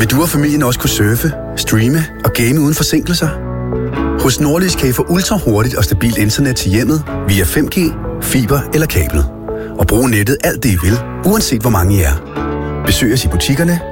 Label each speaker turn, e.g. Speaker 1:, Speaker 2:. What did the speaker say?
Speaker 1: Vil du og familien også kunne surfe, streame og game uden forsinkelser? Hos Nordisk kan I få ultra hurtigt og stabilt internet til hjemmet via 5G, fiber eller kabel. Og bruge nettet alt det I vil, uanset hvor mange I er. Besøg os i butikkerne